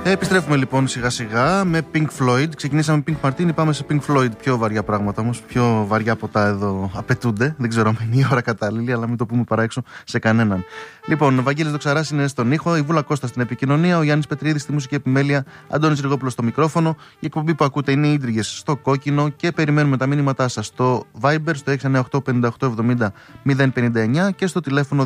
Επιστρέφουμε λοιπόν σιγά σιγά με Pink Floyd. Ξεκινήσαμε Pink Martini, πάμε σε Pink Floyd. Πιο βαριά πράγματα όμως, πιο βαριά ποτά εδώ απαιτούνται. Δεν ξέρω αν είναι η ώρα κατάλληλη, αλλά μην το πούμε παρά έξω σε κανέναν. Λοιπόν, ο Βαγγέλης Δοξαράς είναι στον ήχο, η Βούλα Κώστα στην επικοινωνία, ο Γιάννης Πετρίδης στη μουσική επιμέλεια, Αντώνης Ριγόπουλος στο μικρόφωνο. Η εκπομπή που ακούτε είναι οι Ίδρυγες στο κόκκινο και περιμένουμε τα μήνυματά σας στο Viber στο 698-5870-059 και στο τηλέφωνο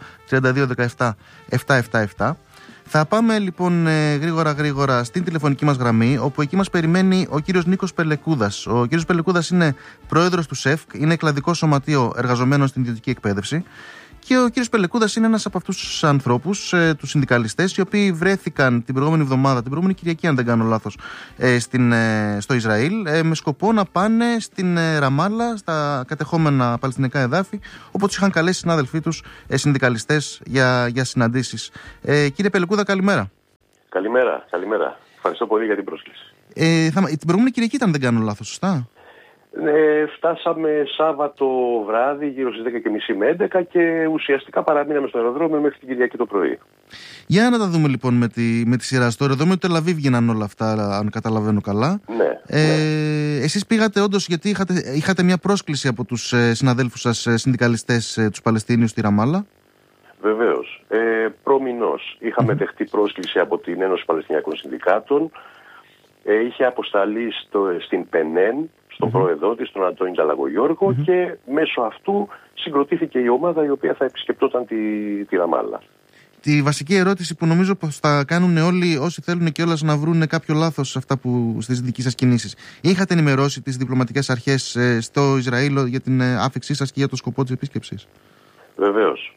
210-3217-777. Θα πάμε λοιπόν γρήγορα στην τηλεφωνική μας γραμμή, όπου εκεί μας περιμένει ο κύριος Νίκος Πελεκούδας. Ο κύριος Πελεκούδας είναι πρόεδρος του ΣΕΦΚ, είναι εκλαδικό σωματείο εργαζομένων στην ιδιωτική εκπαίδευση. Και ο κύριος Πελεκούδας είναι ένας από αυτούς τους ανθρώπους, τους συνδικαλιστές, οι οποίοι βρέθηκαν την προηγούμενη εβδομάδα, την προηγούμενη Κυριακή, αν δεν κάνω λάθος, στο Ισραήλ, με σκοπό να πάνε στην Ραμάλα, στα κατεχόμενα παλαιστινικά εδάφη, όπου τους είχαν καλέσει συνάδελφοί τους συνδικαλιστές για συναντήσεις. Κύριε Πελεκούδα, καλημέρα. Καλημέρα. Ευχαριστώ πολύ για την πρόσκληση. Την προηγούμενη Κυριακή ήταν, δεν κάνω λάθος, σωστά? Φτάσαμε Σάββατο βράδυ γύρω στις 10:30 με 11 και ουσιαστικά παραμείναμε στο αεροδρόμιο μέχρι την Κυριακή το πρωί. Για να τα δούμε λοιπόν με τη σειρά. Στο αεροδρόμιο του Τελαβίβ γίναν όλα αυτά, αν καταλαβαίνω καλά. Ναι. Εσείς πήγατε όντως γιατί είχατε μια πρόσκληση από τους συναδέλφους σας συνδικαλιστές τους Παλαιστίνιους στη Ραμάλα. Βεβαίως. Προμηνώς είχαμε δεχτεί πρόσκληση από την Ένωση Παλαιστινιακών Συνδικάτων. Είχε αποσταλεί στην ΠΕΝΕΝ, στον πρόεδρό της, τον Αντώνη Τζαλαγογιώργο, και μέσω αυτού συγκροτήθηκε η ομάδα η οποία θα επισκεπτόταν τη Ραμάλα. Τη βασική ερώτηση που νομίζω πως θα κάνουν όλοι όσοι θέλουν και όλας να βρουν κάποιο λάθος σε αυτά στις δικές σας κινήσεις. Είχατε ενημερώσει τις διπλωματικές αρχές στο Ισραήλ για την άφηξή σας και για το σκοπό της επίσκεψης? Βεβαίως.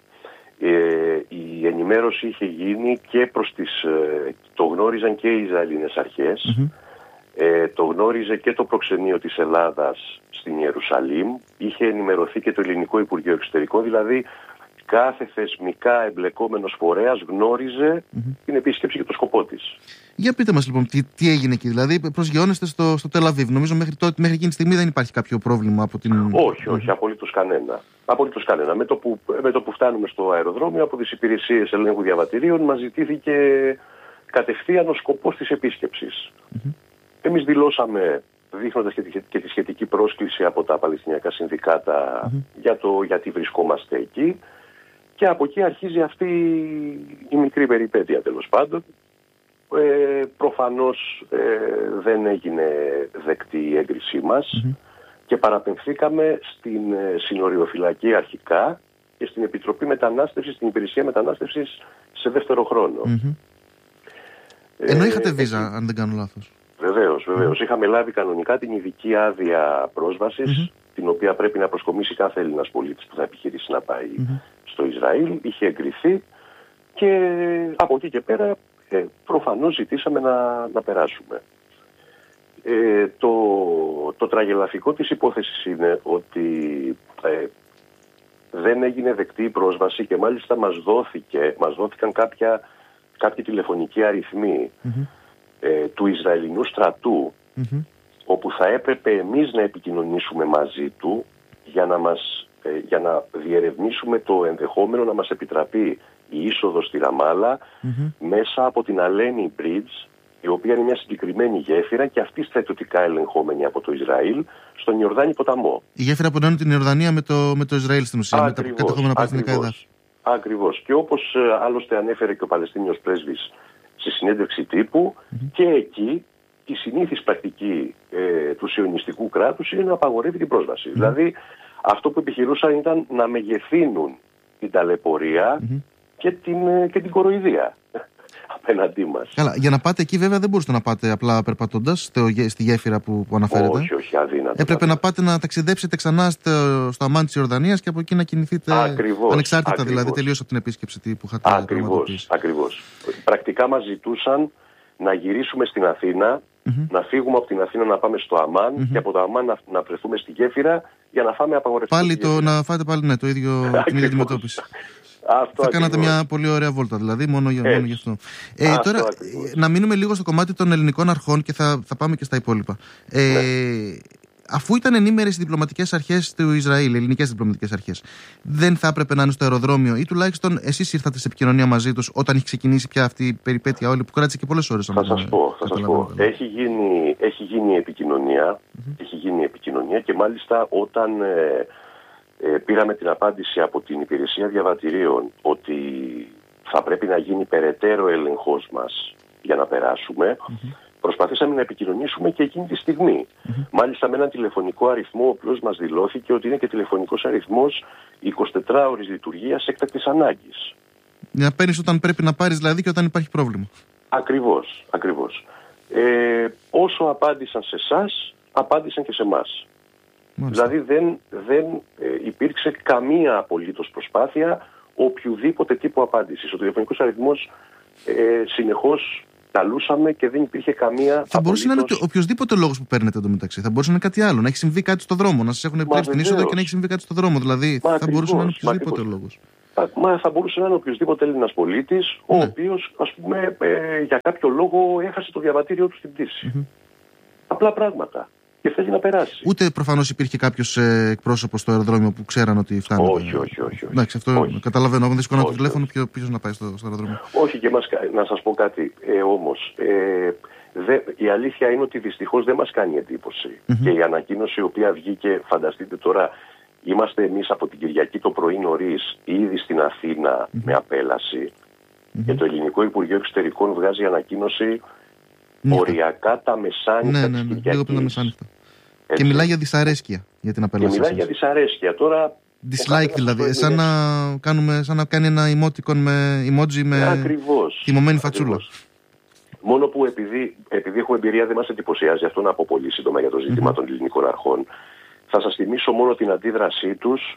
Η ενημέρωση είχε γίνει και προς το γνώριζαν και οι Ισραηλινές αρχές. Το γνώριζε και το προξενείο της Ελλάδας στην Ιερουσαλήμ. Είχε ενημερωθεί και το Ελληνικό Υπουργείο Εξωτερικών. Δηλαδή κάθε θεσμικά εμπλεκόμενος φορέας γνώριζε την επίσκεψη και το σκοπό της. Για πείτε μας λοιπόν τι έγινε εκεί. Δηλαδή προσγειώνεστε στο Τελαβίβ. Νομίζω μέχρι εκείνη τη στιγμή δεν υπάρχει κάποιο πρόβλημα από την... Όχι, απολύτως κανένα. Με το που φτάνουμε στο αεροδρόμιο, από τις υπηρεσίες ελέγχου διαβατηρίων μας ζητήθηκε κατευθείαν ο σκοπός της επίσκεψης. Εμείς δηλώσαμε, δείχνοντας και τη σχετική πρόσκληση από τα Παλαιστινιακά Συνδικάτα γιατί βρισκόμαστε εκεί, και από εκεί αρχίζει αυτή η μικρή περιπέτεια, τέλος πάντων. Προφανώς δεν έγινε δεκτή η έγκρισή μας και παραπεμφθήκαμε στην συνοριοφυλακή αρχικά και στην Επιτροπή Μετανάστευσης, στην Υπηρεσία Μετανάστευσης σε δεύτερο χρόνο. Ενώ είχατε βίζα, αν δεν κάνω λάθος. Βεβαίως. Είχαμε λάβει κανονικά την ειδική άδεια πρόσβασης, την οποία πρέπει να προσκομίσει κάθε Έλληνας πολίτης που θα επιχειρήσει να πάει στο Ισραήλ. Είχε εγκριθεί και από εκεί και πέρα προφανώς ζητήσαμε να περάσουμε. Το τραγελαφικό της υπόθεσης είναι ότι δεν έγινε δεκτή η πρόσβαση και μάλιστα μας δόθηκαν κάποιοι τηλεφωνικοί αριθμοί του Ισραηλινού στρατού, όπου θα έπρεπε εμείς να επικοινωνήσουμε μαζί του για να διερευνήσουμε το ενδεχόμενο να μας επιτραπεί η είσοδος στη Ραμάλα μέσα από την Αλένη Bridge, η οποία είναι μια συγκεκριμένη γέφυρα και αυτή στρατιωτικά ελεγχόμενη από το Ισραήλ στον Ιορδάνη ποταμό. Η γέφυρα που ενώνει την Ιορδανία με το Ισραήλ στην ουσία, με τα κατεχόμενα παλαιστινικά εδάφη. Ακριβώς. Και όπως άλλωστε ανέφερε και ο Παλαιστίνιος πρέσβης στη συνέντευξη τύπου, και εκεί η συνήθις πρακτική του σιωνιστικού κράτους είναι να απαγορεύει την πρόσβαση. Δηλαδή αυτό που επιχειρούσαν ήταν να μεγεθύνουν την ταλαιπωρία και την κοροϊδία απέναντί μας. Καλά, για να πάτε εκεί βέβαια δεν μπορούσατε να πάτε απλά περπατώντας στη γέφυρα που αναφέρετε. Όχι, αδύνατο. Έπρεπε να πάτε να ταξιδέψετε ξανά στο αμάν της Ιορδανίας και από εκεί να κινηθείτε ανεξάρτητα, δηλαδή τελείως από την επίσκεψη που είχατε πραγματοποιήσει. Ακριβώς. Πρακτικά μας ζητούσαν να γυρίσουμε στην Αθήνα, να φύγουμε από την Αθήνα να πάμε στο Αμάν και από το Αμάν να βρεθούμε στη γέφυρα για να φάμε απαγορευτική. Να φάτε πάλι την ίδια αντιμετώπιση. Θα κάνατε μια πολύ ωραία βόλτα, δηλαδή, μόνο γι' αυτό. Τώρα, να μείνουμε λίγο στο κομμάτι των ελληνικών αρχών και θα πάμε και στα υπόλοιπα. αφού ήταν ενήμερες οι διπλωματικές αρχές του Ισραήλ, οι ελληνικές διπλωματικές αρχές, δεν θα έπρεπε να είναι στο αεροδρόμιο ή τουλάχιστον εσείς ήρθατε σε επικοινωνία μαζί τους όταν έχει ξεκινήσει πια αυτή η περιπέτεια όλη που κράτησε και πολλές ώρες? Θα σας πω. Έχει γίνει επικοινωνία. Έχει γίνει επικοινωνία και μάλιστα όταν πήραμε την απάντηση από την υπηρεσία διαβατηρίων ότι θα πρέπει να γίνει περαιτέρω έλεγχος μας για να περάσουμε, προσπαθήσαμε να επικοινωνήσουμε και εκείνη τη στιγμή. Μάλιστα με έναν τηλεφωνικό αριθμό, ο οποίος μας δηλώθηκε ότι είναι και τηλεφωνικός αριθμός 24 ώρες λειτουργίας έκτακτης ανάγκης. Να παίρνεις όταν πρέπει να πάρεις δηλαδή και όταν υπάρχει πρόβλημα. Ακριβώς. Όσο απάντησαν σε εσάς, απάντησαν και σε εμάς. Δηλαδή δεν υπήρξε καμία απολύτως προσπάθεια οποιουδήποτε τύπου απάντησης. Ο τηλεφωνικός αριθμός συνεχώς καλούσαμε και δεν υπήρχε καμία. Θα μπορούσε να είναι οποιοδήποτε λόγος που παίρνετε εντωμεταξύ. Θα μπορούσε να είναι κάτι άλλο. Να έχει συμβεί κάτι στο δρόμο. Να σας έχουν επιτρέψει την είσοδο και να έχει συμβεί κάτι στο δρόμο. Δηλαδή θα μπορούσε να είναι οποιοδήποτε λόγος. Θα μπορούσε να είναι οποιοδήποτε Έλληνας πολίτης, ο οποίος, ας πούμε, για κάποιο λόγο έχασε το διαβατήριό του στην πτήση. Απλά πράγματα. Και θέλει να περάσει. Ούτε προφανώς υπήρχε κάποιος εκπρόσωπος στο αεροδρόμιο που ξέραν ότι φτάνει. Όχι. Εντάξει, αυτό καταλαβαίνω. Αν δεν σηκώνω το τηλέφωνο, ποιος να πάει στο αεροδρόμιο? Όχι, και να σας πω κάτι όμως. Η αλήθεια είναι ότι δυστυχώς δεν μας κάνει εντύπωση. Και η ανακοίνωση η οποία βγήκε, φανταστείτε τώρα, είμαστε εμείς από την Κυριακή το πρωί νωρίς ήδη στην Αθήνα με απέλαση. Και το Ελληνικό Υπουργείο Εξωτερικών βγάζει ανακοίνωση οριακά τα μεσάνυχτα της Κυριακής. Λίγο πριν τα μεσάνυχτα. Και μιλάει για δυσαρέσκεια για την απέλαση. Και μιλάει για δυσαρέσκεια. Τώρα, dislike δηλαδή, σαν να κάνει ένα emoticon με emoji με θυμωμένη φατσούλα. Μόνο που επειδή έχω εμπειρία δεν μας εντυπωσιάζει, αυτό να πω πολύ σύντομα για το ζήτημα των ελληνικών αρχών. Θα σας θυμίσω μόνο την αντίδρασή τους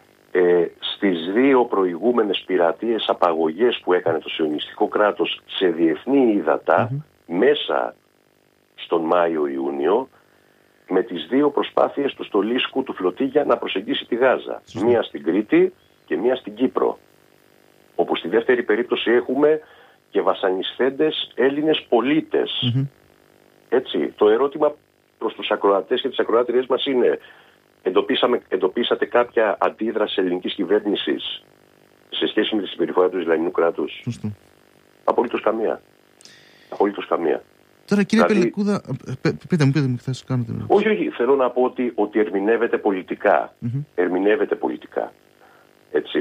στις δύο προηγούμενες πειρατείες απαγωγές που έκανε το σιωνιστικό κράτος σε διεθνή ύδατα μέσα στον Μάιο-Ιούνιο, με τις δύο προσπάθειες του Στολίσκου του Φλωτίγια να προσεγγίσει τη Γάζα. Μία στην Κρήτη και μία στην Κύπρο. Όπου στη δεύτερη περίπτωση έχουμε και βασανισθέντες Έλληνες πολίτες. Έτσι, το ερώτημα προς τους ακροατές και τις ακροάτριές μας είναι: εντοπίσατε κάποια αντίδραση ελληνικής κυβέρνησης σε σχέση με τη συμπεριφορά του Ισραηλινού κράτους? Απολύτως καμία. Τώρα κύριε Πελεκούδα, πείτε μου, θα σας κάνω την ερώτηση. Όχι, θέλω να πω ότι ερμηνεύεται πολιτικά. Ερμηνεύεται πολιτικά. Έτσι,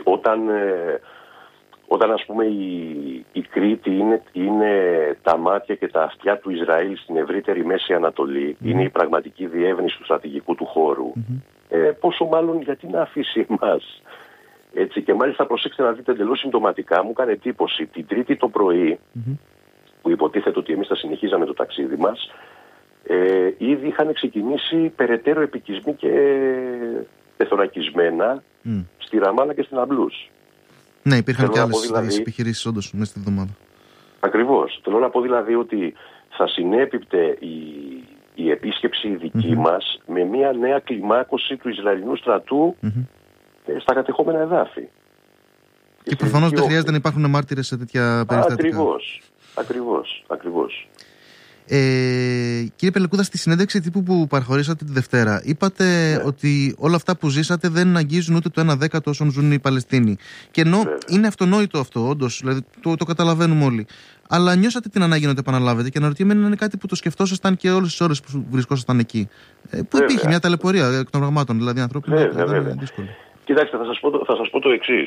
όταν ας πούμε η Κρήτη είναι τα μάτια και τα αυτιά του Ισραήλ στην ευρύτερη Μέση Ανατολή, είναι η πραγματική διεύνηση του στρατηγικού του χώρου, πόσο μάλλον γιατί να αφήσει εμάς? Έτσι, και μάλιστα προσέξτε να δείτε εντελώς συμπτωματικά, μου έκανε εντύπωση την Τρίτη το πρωί, που υποτίθεται ότι εμείς θα συνεχίζαμε το ταξίδι μας, ήδη είχαν ξεκινήσει περαιτέρω επικισμοί και τεθωρακισμένα στη Ραμάλα και στην Αμπλούς. Ναι, υπήρχαν και άλλες επιχειρήσεις όντως μέσα στη εβδομάδα. Ακριβώς. Θέλω να πω δηλαδή ότι θα συνέπιπτε η επίσκεψη δική μας με μια νέα κλιμάκωση του Ισραηλινού στρατού στα κατεχόμενα εδάφη. Και προφανώς δεν χρειάζεται να υπάρχουν μάρτυρες σε τέτοια περιστατικά. Ακριβώς. Κύριε Πελεκούδα, στη συνέντευξη τύπου που παραχωρήσατε τη Δευτέρα, είπατε ότι όλα αυτά που ζήσατε δεν αγγίζουν ούτε το 1/10 όσων ζουν οι Παλαιστίνοι. Και ενώ είναι αυτονόητο αυτό, όντως, δηλαδή το καταλαβαίνουμε όλοι, αλλά νιώσατε την ανάγκη να το επαναλάβετε και αναρωτιέμαι αν είναι κάτι που το σκεφτόσασταν και όλες τις ώρες που βρισκόσασταν εκεί. Που υπήρχε μια ταλαιπωρία εκ των πραγμάτων, δηλαδή ανθρώπινα. Ήταν δύσκολο. Κοιτάξτε, θα σας πω το εξής.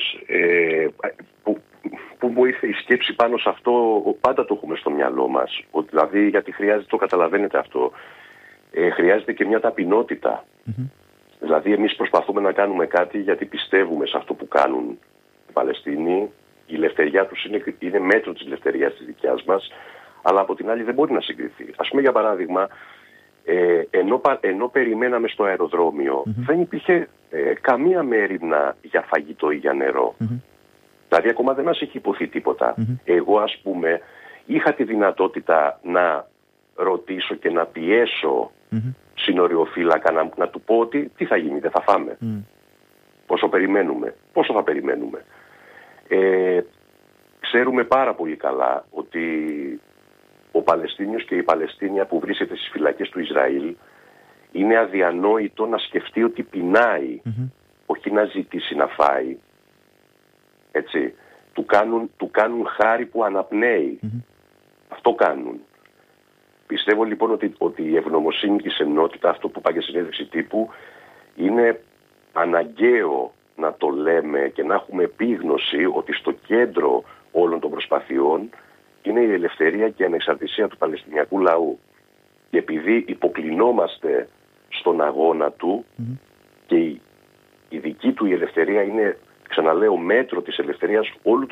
Που μου ήρθε η σκέψη πάνω σε αυτό, πάντα το έχουμε στο μυαλό μας. Δηλαδή, γιατί χρειάζεται, το καταλαβαίνετε αυτό, χρειάζεται και μια ταπεινότητα. Δηλαδή, εμείς προσπαθούμε να κάνουμε κάτι γιατί πιστεύουμε σε αυτό που κάνουν οι Παλαιστίνοι. Η ελευθεριά τους είναι μέτρο της ελευθερίας της δικιάς μας, αλλά από την άλλη δεν μπορεί να συγκριθεί. Ας πούμε, για παράδειγμα, ενώ περιμέναμε στο αεροδρόμιο, δεν υπήρχε καμία μέριμνα για φαγητό ή για νερό. Δηλαδή ακόμα δεν μας έχει υποθεί τίποτα. Εγώ ας πούμε είχα τη δυνατότητα να ρωτήσω και να πιέσω συνοριοφύλακα να του πω ότι τι θα γίνει, δεν θα φάμε. Πόσο θα περιμένουμε. Ξέρουμε πάρα πολύ καλά ότι ο Παλαιστίνιος και η Παλαιστίνια που βρίσκεται στις φυλακές του Ισραήλ είναι αδιανόητο να σκεφτεί ότι πεινάει, όχι να ζητήσει να φάει. Έτσι. Του κάνουν χάρη που αναπνέει. Αυτό κάνουν. Πιστεύω λοιπόν ότι η ευγνωμοσύνη και η σεμνότητα, αυτό που είπα και συνέντευξη τύπου, είναι αναγκαίο να το λέμε και να έχουμε επίγνωση ότι στο κέντρο όλων των προσπαθειών είναι η ελευθερία και η ανεξαρτησία του Παλαιστινιακού λαού. Και επειδή υποκλεινόμαστε στον αγώνα του και η δική του η ελευθερία είναι, ξαναλέω, μέτρο της ελευθερίας όλου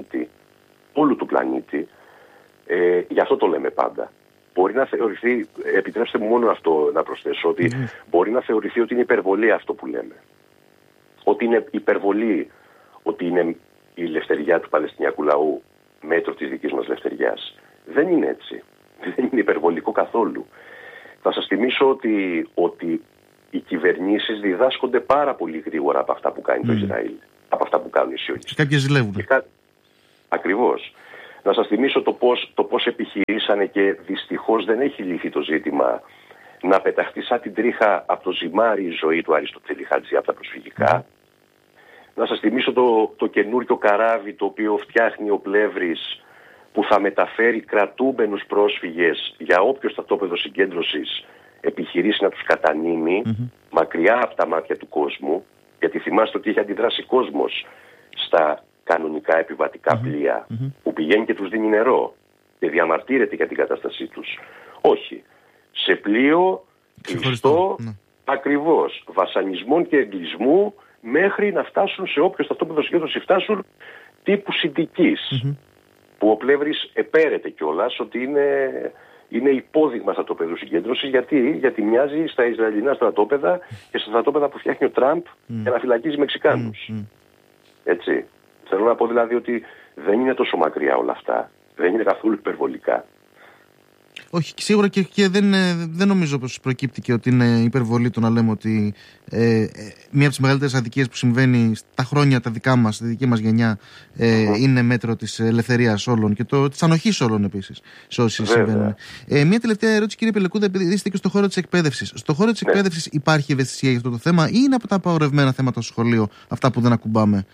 του πλανήτη, γι' αυτό το λέμε πάντα. Μπορεί να θεωρηθεί, επιτρέψτε μου μόνο αυτό να προσθέσω, ότι μπορεί να θεωρηθεί ότι είναι υπερβολή αυτό που λέμε. Ότι είναι υπερβολή, ότι είναι η ελευθερία του Παλαιστινιακού λαού μέτρο της δικής μας ελευθεριάς. Δεν είναι έτσι. Δεν είναι υπερβολικό καθόλου. Θα σας θυμίσω ότι οι κυβερνήσεις διδάσκονται πάρα πολύ γρήγορα από αυτά που κάνει το Ισραήλ, από αυτά που κάνουν οι Σιωνιστές. Κάποιες ζηλεύουν. Ακριβώς. Να σας θυμίσω το πώς επιχειρήσανε και δυστυχώς δεν έχει λυθεί το ζήτημα να πεταχτεί σαν την τρίχα από το ζυμάρι η ζωή του Αριστοτέλη Χατζή από τα προσφυγικά. Να σας θυμίσω το καινούριο καράβι το οποίο φτιάχνει ο Πλεύρης, που θα μεταφέρει κρατούμενους πρόσφυγες για όποιο στρατόπεδο συγκέντρωσης επιχειρήσει να τους κατανείμει, μακριά από τα μάτια του κόσμου, γιατί θυμάστε ότι έχει αντιδράσει κόσμος στα κανονικά επιβατικά πλοία, που πηγαίνει και τους δίνει νερό και διαμαρτύρεται για την κατάστασή τους. Όχι. Σε πλοίο κλειστό, ακριβώς, βασανισμών και εγκλισμού, μέχρι να φτάσουν σε όποιο στρατόπεδο συγκέντρωσης φτάσουν, τύπου Συντικής. Που ο Πλεύρης επέρεται κιόλας ότι είναι υπόδειγμα στρατόπεδου συγκέντρωσης. Γιατί μοιάζει στα Ισραηλινά στρατόπεδα και στα στρατόπεδα που φτιάχνει ο Τραμπ για να φυλακίζει Μεξικάνους. Έτσι. Θέλω να πω δηλαδή ότι δεν είναι τόσο μακριά όλα αυτά. Δεν είναι καθόλου υπερβολικά. Όχι, σίγουρα και δεν νομίζω πως προκύπτει και ότι είναι υπερβολή το να λέμε ότι μία από τις μεγαλύτερες αδικίες που συμβαίνει στα χρόνια τα δικά μας, στη δική μας γενιά, είναι μέτρο της ελευθερίας όλων και της ανοχής όλων επίσης σε όσοι συμβαίνουν. Μία τελευταία ερώτηση, κύριε Πελεκούδα, επειδή είστε και στο χώρο της εκπαίδευσης. Στο χώρο της εκπαίδευσης υπάρχει ευαισθησία για αυτό το θέμα ή είναι από τα απαγορευμένα θέματα στο σχολείο αυτά που δεν ακουμπάμε,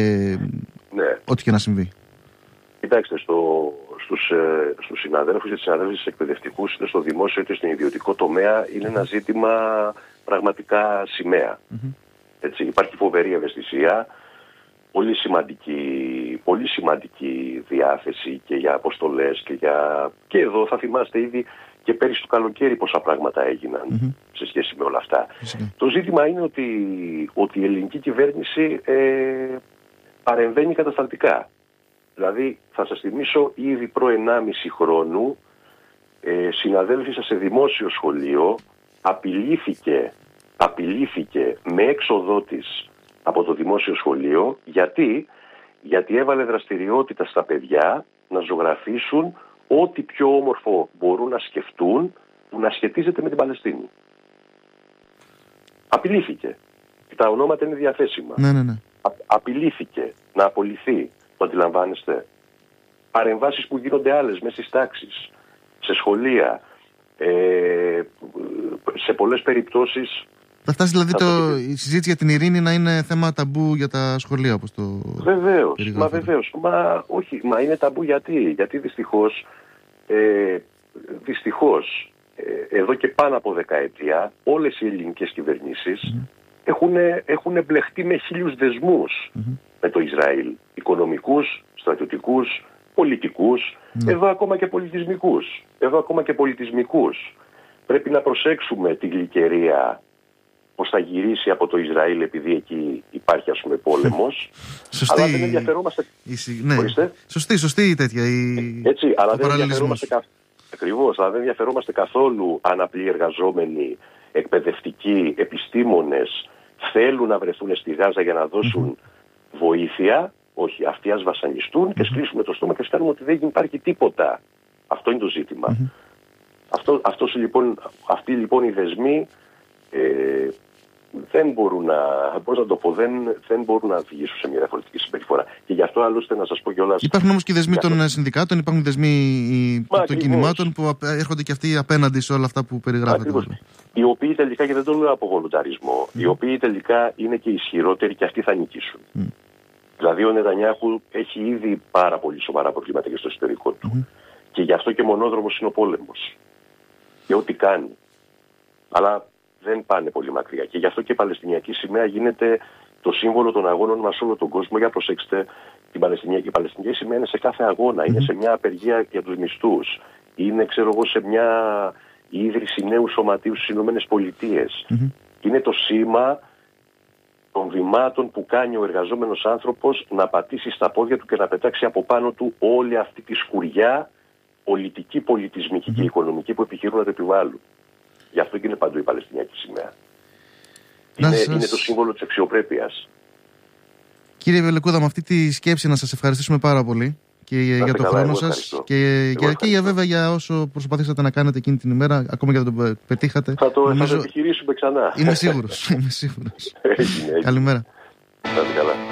ό,τι και να συμβεί? Κοιτάξτε, στους συναδέλφους και τις συναδέλφους εκπαιδευτικούς, είτε στο δημόσιο είτε στον ιδιωτικό τομέα, είναι ένα ζήτημα πραγματικά σημαία. Έτσι, υπάρχει φοβερή ευαισθησία, πολύ σημαντική διάθεση και για αποστολές και εδώ θα θυμάστε ήδη και πέρυσι το καλοκαίρι πόσα πράγματα έγιναν σε σχέση με όλα αυτά. Το ζήτημα είναι ότι η ελληνική κυβέρνηση παρεμβαίνει κατασταλτικά. Δηλαδή, θα σας θυμίσω, ήδη προ 1,5 χρόνου, συναδέλφοι σας σε δημόσιο σχολείο απειλήθηκε με έξοδό της από το δημόσιο σχολείο. Γιατί έβαλε δραστηριότητα στα παιδιά να ζωγραφίσουν ό,τι πιο όμορφο μπορούν να σκεφτούν που να σχετίζεται με την Παλαιστίνη. Απειλήθηκε. Τα ονόματα είναι διαθέσιμα. Ναι. Απειλήθηκε να απολυθεί. Το αντιλαμβάνεστε? Παρεμβάσεις που γίνονται άλλες μέσα στις τάξεις, σε σχολεία, σε πολλές περιπτώσεις. Θα φτάσει δηλαδή η συζήτηση για την ειρήνη να είναι θέμα ταμπού για τα σχολεία, όπως το... Βεβαίως. Μα είναι ταμπού γιατί δυστυχώς εδώ και πάνω από δεκαετία όλες οι ελληνικές κυβερνήσεις έχουν μπλεχτεί με 1000 δεσμούς με το Ισραήλ. Οικονομικούς, στρατιωτικούς, πολιτικούς, εδώ ακόμα και πολιτισμικούς. Πρέπει να προσέξουμε την γλυκερία, πως θα γυρίσει από το Ισραήλ επειδή εκεί υπάρχει πόλεμος. Σωστή. Αλλά δεν ενδιαφερόμαστε. Σωστή τέτοια. Έτσι, αλλά δεν ενδιαφερόμαστε καθόλου αν απλοί εργαζόμενοι, εκπαιδευτικοί, επιστήμονες θέλουν να βρεθούν στη Γάζα για να δώσουν βοήθεια. Όχι, αυτοί ας βασανιστούν και σκλείσουμε το στόμα και κάνουμε ότι δεν υπάρχει τίποτα. Αυτό είναι το ζήτημα. Αυτοί λοιπόν οι δεσμοί δεν μπορούν να, πώς να το πω, δεν μπορούν να οδηγήσουν σε μια διαφορετική συμπεριφορά. Και γι' αυτό άλλωστε να σας πω κιόλας... Υπάρχουν όμως και δεσμοί των συνδικάτων, υπάρχουν δεσμοί των κινημάτων που έρχονται και αυτοί απέναντι σε όλα αυτά που περιγράφετε. Οι οποίοι τελικά, και δεν το λέω από βολονταρισμό, οι οποίοι τελικά είναι και ισχυρότεροι και αυτοί θα νικήσουν. Δηλαδή ο Νετανιάχου έχει ήδη πάρα πολύ σοβαρά προβλήματα και στο εσωτερικό του. Και γι' αυτό και μονόδρομος είναι ο πόλεμος. Και ό,τι κάνει. Αλλά δεν πάνε πολύ μακριά. Και γι' αυτό και η Παλαιστινιακή σημαία γίνεται το σύμβολο των αγώνων μας σε όλο τον κόσμο. Για προσέξτε, η Παλαιστινιακή σημαία είναι σε κάθε αγώνα. Είναι σε μια απεργία για τους μισθούς. Είναι, ξέρω εγώ, σε μια ίδρυση νέου σωματείου στις Ηνωμένες Πολιτείες. Είναι το σήμα των βημάτων που κάνει ο εργαζόμενος άνθρωπος να πατήσει στα πόδια του και να πετάξει από πάνω του όλη αυτή τη σκουριά πολιτική, πολιτισμική και οικονομική που επιχειρούν να το επιβάλλουν. Γι' αυτό και είναι παντού η Παλαιστινιακή σημαία. Είναι το σύμβολο της αξιοπρέπειας. Κύριε Πελεκούδα, με αυτή τη σκέψη να σας ευχαριστήσουμε πάρα πολύ και για τον χρόνο σας και βέβαια για όσο προσπαθήσατε να κάνετε εκείνη την ημέρα, ακόμα και δεν το πετύχατε. Θα το επιχειρήσουμε ξανά. Είμαι σίγουρος. Καλημέρα. Να είστε καλά.